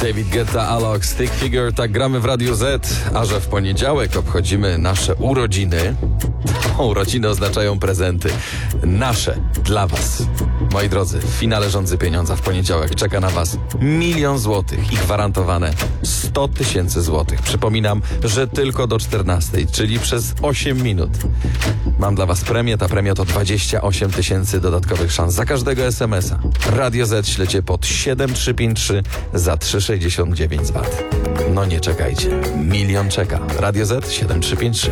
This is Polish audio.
David Guetta, Alok, Stick Figure, tak gramy w Radiu Z, a że w poniedziałek obchodzimy nasze urodziny, to urodziny oznaczają prezenty. Nasze, dla was. Moi drodzy, w finale Rządzy Pieniądza w poniedziałek czeka na was 1 000 000 złotych i gwarantowane 100 000 złotych. Przypominam, że tylko do 14, czyli przez 8 minut. Mam dla was premię, ta premia to 28 000 dodatkowych szans za każdego SMS-a. Radio Z ślecie pod 7353 za 3,69 z VAT. No nie czekajcie, 1 000 000 czeka. Radio Z 7353.